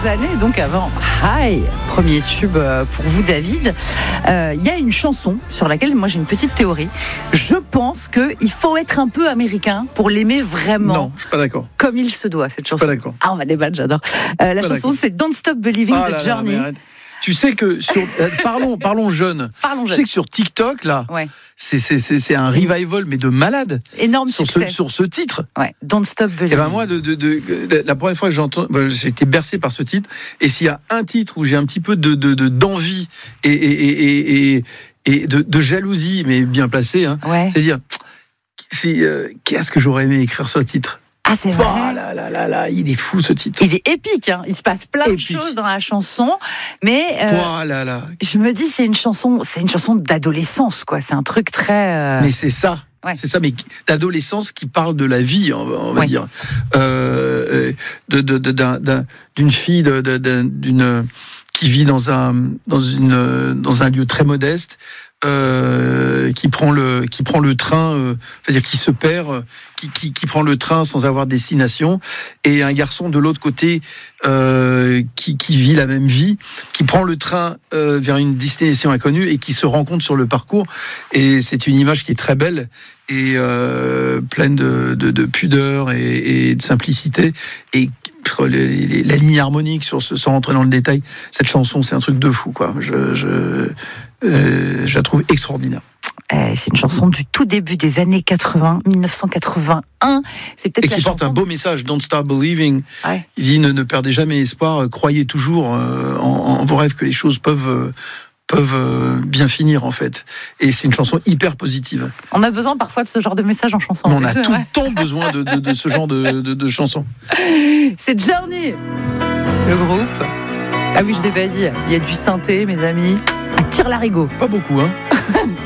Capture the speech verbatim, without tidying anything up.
quelques années, donc avant Hi, premier tube pour vous David, il euh, y a une chanson sur laquelle moi j'ai une petite théorie. Je pense qu'il faut être un peu américain pour l'aimer vraiment. Non, je suis pas d'accord. Comme il se doit, cette chanson. Je suis pas d'accord. Ah, on va débattre, j'adore. Euh, la chanson, d'accord. c'est Don't Stop Believing Ah the là là, Journey. mais tu sais que sur euh, parlons parlons jeunes. Parlons tu jeune. sais que sur TikTok là, Ouais. c'est c'est c'est c'est un revival mais de malade. Énorme sur succès. ce sur ce titre. Ouais. Don't Stop Believing. Et ben moi de, de, de, de la première fois que j'entends, ben, j'ai été bercé par ce titre. Et s'il y a un titre où j'ai un petit peu de, de, de d'envie et et et et, et de, de jalousie, mais bien placé, hein, Ouais. c'est-à-dire c'est euh, qu'est-ce que j'aurais aimé écrire ce titre. Ah, c'est vrai. Oh là là là là, il est fou ce titre. Il est épique, hein. Il se passe plein Épique. de choses dans la chanson, mais euh, Oh là là. je me dis c'est une chanson, c'est une chanson d'adolescence, quoi. C'est un truc très. Euh... Mais c'est ça. Ouais. C'est ça, mais d'adolescence qui parle de la vie, on va, on va Ouais. dire, euh, de, de, de, d'un, d'un, d'une fille, de, de, d'une qui vit dans un dans une dans un lieu très modeste, euh, qui prend le qui prend le train, euh, c'est-à-dire qui se perd, euh, qui, qui qui prend le train sans avoir destination, et un garçon de l'autre côté euh, qui qui vit la même vie, qui prend le train euh, vers une destination inconnue et qui se rencontre sur le parcours. Et c'est une image qui est très belle et euh, pleine de, de, de pudeur et, et de simplicité, et les, les, la ligne harmonique sur ce, sans rentrer dans le détail, cette chanson c'est un truc de fou, quoi. Je, je, euh, je la trouve extraordinaire. Euh, c'est une chanson du tout début des années quatre-vingts, dix-neuf cent quatre-vingt-un. C'est peut-être Et la qui porte chanson. un beau message, Don't Stop Believing. Ouais. Il dit ne, ne perdez jamais espoir, croyez toujours euh, en, en vos rêves, que les choses peuvent euh, peuvent euh, bien finir, en fait. Et c'est une chanson hyper positive. On a besoin parfois de ce genre de message en chanson. On a C'est tout vrai. le temps besoin de, de, de ce genre de, de, de chansons. C'est Journey, le groupe. Ah oui, je vous ai pas dit, il y a du synthé, mes amis. À tire-larigot. Pas beaucoup, hein.